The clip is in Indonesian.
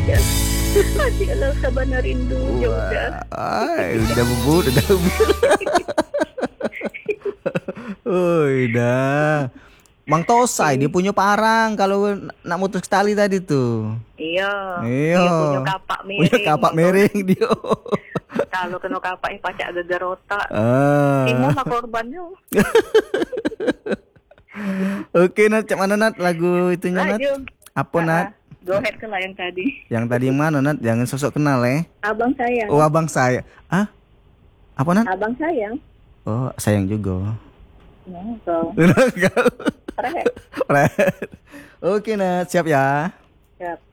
udah. Hati Allah sabana rindu ya udah. Udah bubur, udah bubur. Udah. Mang Tosai dia punya parang kalau nak mutus tali tadi tuh. Iya. Iya. Dia punya kapak miring. Punya kapak miring dia. Kalau kena kapak pacak geger otak. Ah. Timo mah korbannya. Oke Nat, cak mana Nat lagu itunya Nat? Lanjut. Apa Nat? Go ahead ke lah yang tadi. Yang tadi yang mana Nat? Jangan sosok kenal Abang sayang. Oh abang saya. Ah? Apa Nat? Abang sayang. Oh sayang juga. Enggak. Enggak. Keren. Oke Nat, siap ya. Siap.